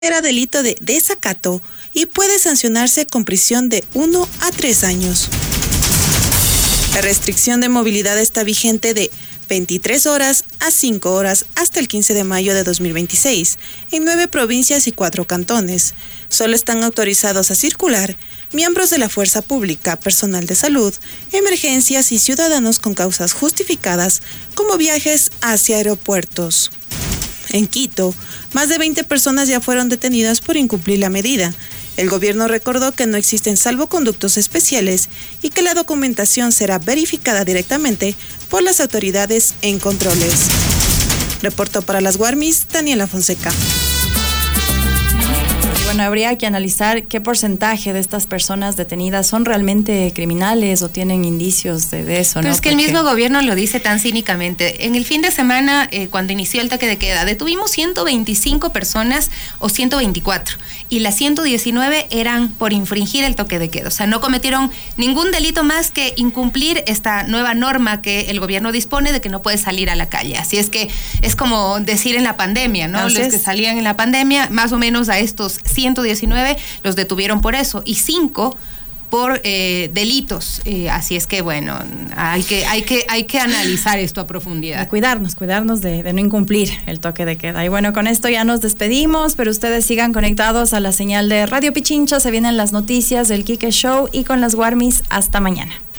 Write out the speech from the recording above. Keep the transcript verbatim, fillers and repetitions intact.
Era delito de desacato y puede sancionarse con prisión de uno a tres años. La restricción de movilidad está vigente de veintitrés horas a cinco horas hasta el quince de mayo de dos mil veintiséis en nueve provincias y cuatro cantones. Solo están autorizados a circular miembros de la fuerza pública, personal de salud, emergencias y ciudadanos con causas justificadas como viajes hacia aeropuertos. En Quito, más de veinte personas ya fueron detenidas por incumplir la medida. El gobierno recordó que no existen salvoconductos especiales y que la documentación será verificada directamente por las autoridades en controles. Reportó para las Guarmis, Daniela Fonseca. Bueno, habría que analizar qué porcentaje de estas personas detenidas son realmente criminales o tienen indicios de, de eso, ¿no? Pero es que Porque... el mismo gobierno lo dice tan cínicamente. En el fin de semana, eh, cuando inició el toque de queda, detuvimos ciento veinticinco personas o ciento veinticuatro y las ciento diecinueve eran por infringir el toque de queda. O sea, no cometieron ningún delito más que incumplir esta nueva norma que el gobierno dispone de que no puede salir a la calle. Así es que es como decir en la pandemia, ¿no? Entonces, los que salían en la pandemia, más o menos a estos ciento diecinueve los detuvieron por eso y cinco por eh, delitos. Eh, así es que, bueno, hay que, hay que, hay que analizar esto a profundidad. A cuidarnos, cuidarnos de, de no incumplir el toque de queda. Y bueno, con esto ya nos despedimos, pero ustedes sigan conectados a la señal de Radio Pichincha. Se vienen las noticias del Quique Show y con las Guarmis. Hasta mañana.